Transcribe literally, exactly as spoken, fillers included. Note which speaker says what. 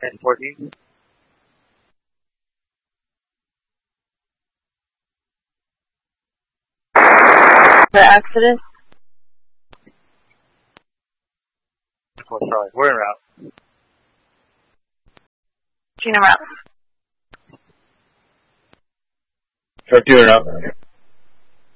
Speaker 1: ten fourteen.
Speaker 2: The Exodus.
Speaker 1: four Charlie. We're en route.
Speaker 2: Gina route.
Speaker 3: Shark two en route.